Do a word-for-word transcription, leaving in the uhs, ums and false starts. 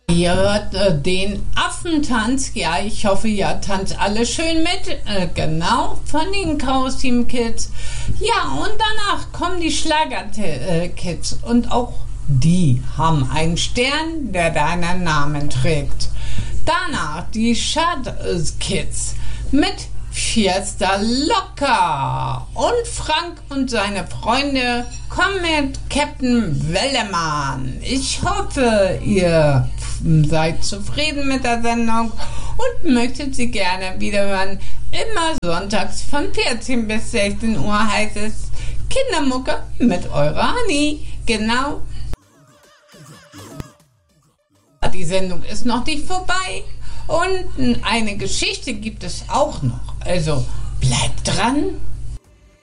Ihr hört äh, den Affentanz. Ja, ich hoffe, ihr tanzt alle schön mit. Äh, genau, von den Chaos Team Kids. Ja, und danach kommen die Schlager äh, Kids. Und auch die haben einen Stern, der deinen Namen trägt. Danach die Shad Kids mit Fiesta Locker. Und Frank und seine Freunde kommen mit Captain Wellemann. Ich hoffe, ihr seid zufrieden mit der Sendung und möchtet sie gerne wieder hören. Immer sonntags von vierzehn bis sechzehn Uhr heißt es Kindermucke mit eurer Hani. Genau. Die Sendung ist noch nicht vorbei und eine Geschichte gibt es auch noch. Also bleibt dran.